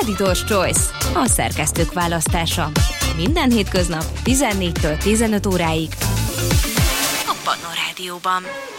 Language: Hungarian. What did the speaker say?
Editor's Choice, a szerkesztők választása. Minden hétköznap 14-től 15 óráig a Pannon Rádióban.